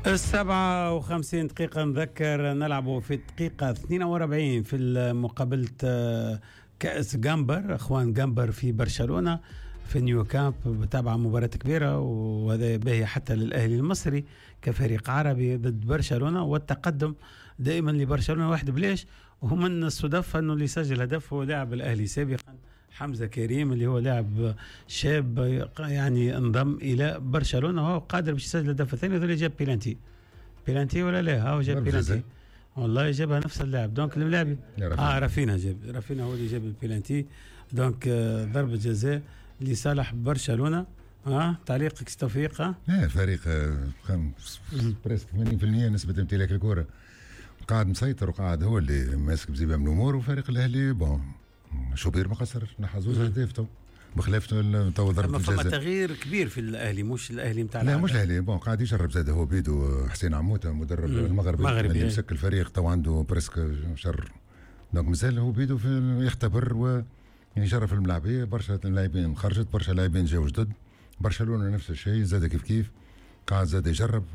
57 دقيقة نذكر نلعب في الدقيقة 42 في مقابلة كأس جامبر، أخوان جامبر في برشلونة في نيو كامب. بتابع مباراة كبيرة وهذا باهي حتى للأهلي المصري كفريق عربي ضد برشلونة، والتقدم دائما لبرشلونة واحد بلاش. ومن الصدف أنه اللي سجل هدف هو لاعب الأهلي سابقا حمزة كريم، اللي هو لاعب شاب يعني انضم إلى برشلونة وهو قادر باش يسجل الهدف الثاني. وذا اللي جاب بيلانتي ولا لا؟ هو جاب بيلانتي والله، جابها نفس اللاعب. دونك اللاعب رافينا هو اللي جاب البيلانتي. دونك ضربة جزاء لصالح برشلونة. تعليقك توفيق؟ فريق بريسك 80% نسبة امتلاك الكرة، قاعد مسيطر وقاعد هو اللي ماسك بزيبه من الامور. وفريق الاهلي شوبير ما قصرش، نحى زوج اهداف بخلاف تو ضربة الجزاء. فما تغيير كبير في الاهلي، مش الاهلي نتاع لا مش الاهلي قاعد يجرب زاد هو بيدو. حسين عموته مدرب المغربي اللي يمسك الفريق تو عنده بريسك شر، دونك مازال هو بيدو في يختبر ويجرب في الملاعبيه. برشا لاعبين خرجت، برشا لاعبين جاوا جدد. برشلونه نفس الشيء زاد كيف قاعد زاد يجرب.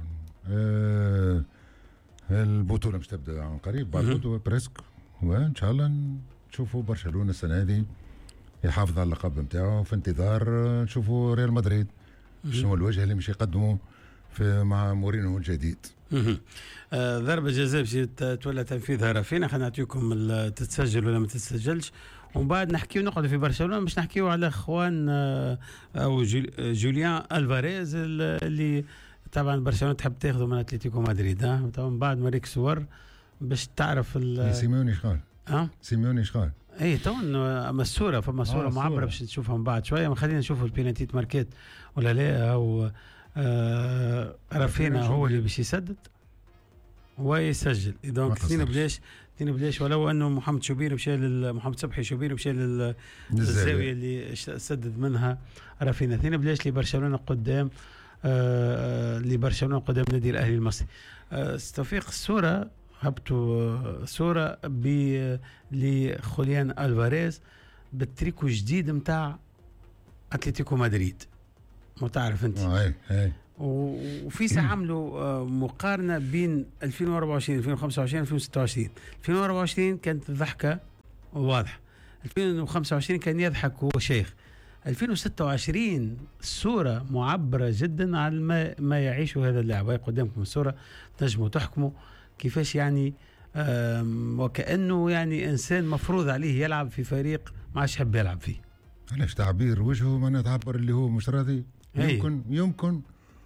البطوله مش تبدا عن قريب بعد البطوله بريسك، وان شاء الله نشوفوا برشلونه السنه هذه يحافظ على اللقب نتاعو في انتظار نشوفوا ريال مدريد شنو الوجه اللي مش يقدمه مع مورينو الجديد. ضربة جزاء باش تولى تنفيذها رافينا. خلينا نعطيكم تتسجل ولا ما تتسجلش، ومن بعد نحكيو نقعدوا في برشلونه باش نحكيو على اخوان او جوليان الفاريز اللي طبعا برشلونه تحب تاخذه من اتلتيكو مدريد. طبعا بعد ما ريك صور باش تعرف سيميوني شغال. سيميوني شغال. اي تو اما الصوره فما صوره معبره باش نشوفها من بعد شويه. خلينا نشوفوا البينالتي ماركيت ولا لا، او رافينا هو اللي باش يسدد ويسجل. دونك اثنين بلاش ولو انه محمد صبحي شوبير مشى للزاويه اللي سدد منها رافينا. اثنين بلاش لبرشلونه قدام نادي الاهلي المصري. توفيق الصوره هبطوا صوره لخوليان الفاريز بالتريكو جديد نتاع اتلتيكو مدريد، ما تعرف انت. وفي عملوا مقارنه بين 2024 2025 2026. 2024 كانت الضحكه واضحه، 2025 كان يضحك هو شيخ. 2026 الصوره معبره جدا على ما يعيشه هذا اللاعب. قدامكم الصوره تنجموا تحكموا كيفاش يعني وكأنه يعني إنسان مفروض عليه يلعب في فريق ما عادش يحب يلعب فيه. علاش تعبير وجهه ما تعبر اللي هو مش راضي. يمكن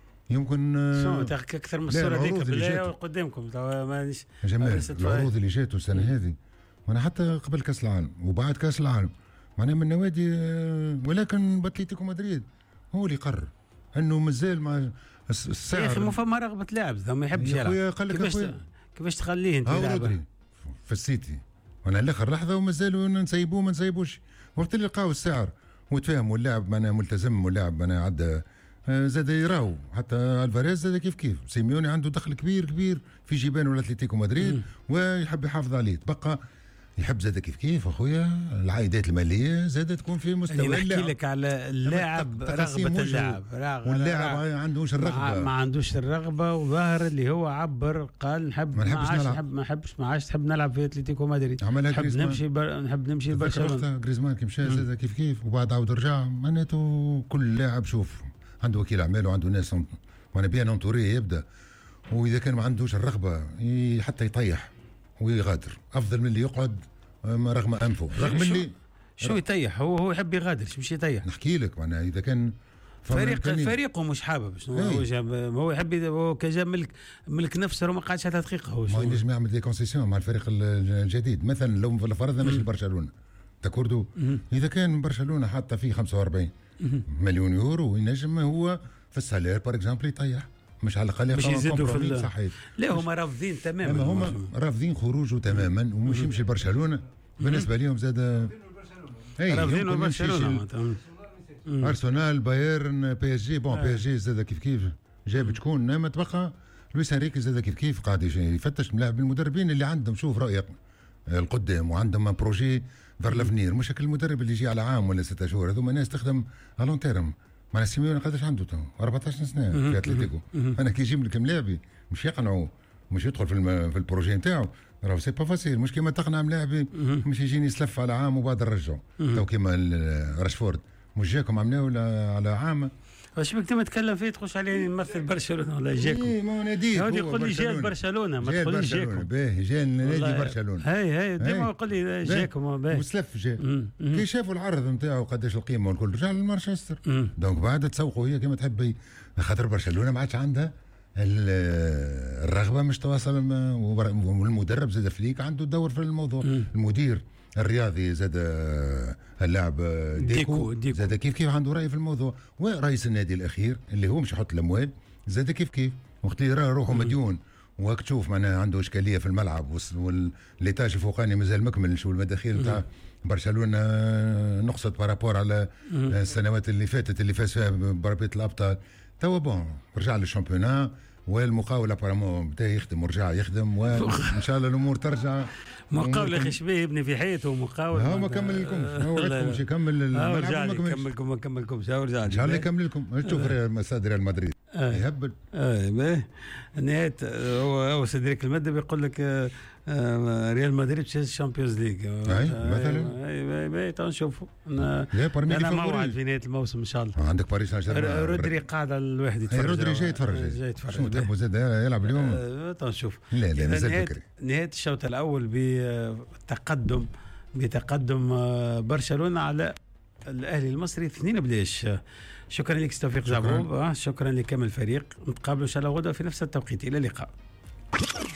اكثر من الصوره هذيك بالله قدامكم. جمال العروض اللي جاته السنه هذه، وانا حتى قبل كاس العالم وبعد كاس العالم معناها من نوادي، ولكن باتليتيكو مدريد هو اللي قرر انه مازال مع السعر. يا اخي ما فما رغبه لاعب ما يحبش يلعب. كيفاش تخليه انت يلعب في السيتي وانا لاخر لحظه ومازالوا نسيبوه ما نسيبوش. وقت اللي لقاو السعر وتفاهموا اللاعب معناها ملتزم واللاعب معناها عدى زاد يراو. حتى الفاريز زاد كيف سيميوني عنده دخل كبير في جيبان ولا اتلتيكو مدريد ويحب يحافظ عليه. تبقى يحب زاد كيف اخويا العائدات الماليه زاد تكون في مستوى اللاعب. نحكي لك على اللاعب، رغبه اللاعب واللاعب ما عندوش الرغبه، ما عندوش الرغبه. وظاهر اللي هو عبر قال ما عادش نحب نلعب في اتلتيكو مدريد، نحب نمشي برشلونه. غريزمان كي مشى زاد كيف وبعد عاود رجع. معناته كل لاعب شوف عنده وكيل اعمال وعنده ناس وانا بيان انطوريه يبدا، واذا كان ما عندوش الرغبه حتى يطيح ويغادر افضل من اللي يقعد رغم انفه. رغم اللي شو يطيح هو يحب يغادر مش يطيح. نحكي لك معناها اذا كان فريقه مش حابب هو يحب هو كجا ملك نفسه وما قعدش حتى دقيقه. هو ما ينجم يعمل دي كونسيسيون مع الفريق الجديد. مثلا لو فرضنا ماشي برشلونه تكوردو، اذا كان برشلونه حاطه فيه 45 مليون يورو ينجم هو في السالير بار اكزامبل يطيح، مش على الاقل مش يزيدوا في صحيح. لا هما رافضين تماما، هما رافضين خروجه تماما ومش يمشي برشلونه. بالنسبه لهم زاد رافضين برشلونه. ارسنال بايرن بي اس جي بي اس جي زاد كيف جاب شكون ما تبقى لويس انريكي زاد كيف قاعد يفتش ملاعب المدربين اللي عندهم شوف رؤيه القدام وعندهم بروجي فار لافنير. مش المدرب اللي يجي على عام ولا 6 شهور، هذوما ناس تخدم الون تيرم معناها سيميوني قداش عنده تو 14 سنه في اتلتيكو. انا كي يجيب لك ملاعبي مش يقنعوا، مش يدخل في البروجي نتاعو، راهو سي با فاسيل. مش كيما تقنع ملاعبي مش يجيني يسلف على عام وبعد نرجعوا. تو كيما راشفورد مش جاكم عملناه ولا على عام. واش بك انت تكلم فيه تخش عليه يمثل برشلونه ولا جاكم؟ اي ما ناديك هو يقول لي جاء برشلونه، ما تقوليش جاكم. باهي جاء نادي برشلونه. هاي ديما يقول لي جاكم باهي وسلف جاء. كي شافوا العرض نتاعو قداش القيمه والكل رجع لمانشستر. دونك بعد تسوقوا هي كما تحب، خاطر برشلونه ما عادش عندها الرغبه مش تواصل، والمدرب زاد فليك عنده دور في الموضوع. المدير الرياضي زاد اللاعب ديكو زاد كيف عنده راي في الموضوع. ورئيس النادي الاخير اللي هو مش يحط الاموال زاد كيف وقت اللي يرى روحه مديون، وقت تشوف معناها عنده اشكاليه في الملعب والليتاج الفوقاني مازال مكملش، والمداخيل نتاع برشلونه نقصت بارابور على السنوات اللي فاتت اللي فاز فيها بربية الابطال. توا بون رجع للشامبيونا والمقاولة بارامون بدا يخدم ورجع يخدم، وان شاء الله الامور ترجع. مقاولة اخي شبيه يبني في حياته مقاولة. هو ما كمل لكم، هو وعدكم مش يكمل الملعب ما كملكمش. ورجع ان شاء الله يكمل لكم. شوف مساد ريال مدريد يهبل. نهاية هو سيدريك المادة بيقول لك ريال مدريد في الشامبيونز ليج مثلا. اي نشوفوا. انا موعد في نهاية الموسم ان شاء الله. عندك باريس سان جيرمان، رودري قاعد الواحد يتفرج. رودري جاي يتفرج. شنو تحبوا زاد يلعب اليوم؟ نشوف. لا مازال بكري. نهاية الشوط الاول بتقدم برشلونة على الاهلي المصري 2-0. شكرا لك توفيق زعبوب. شكرا لكامل الفريق. نتقابلوا ان شاء الله غدا في نفس التوقيت. الى اللقاء.